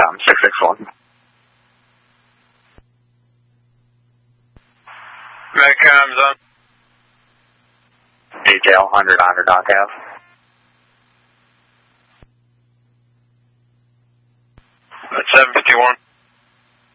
Tom 661. Medcom's on. Detail 100 on Dock Ave. 751.